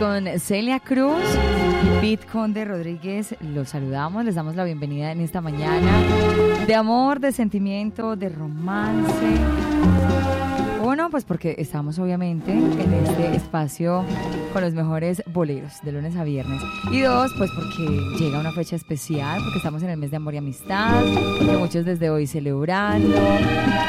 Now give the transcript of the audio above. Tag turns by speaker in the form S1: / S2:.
S1: con Celia Cruz y Pete Conde Rodríguez. Los saludamos, les damos la bienvenida en esta mañana de amor, de sentimiento, de romance. Uno, pues porque estamos obviamente en este espacio con los mejores boleros de lunes a viernes. Y dos, pues porque llega una fecha especial, porque estamos en el mes de amor y amistad, porque muchos desde hoy celebrando.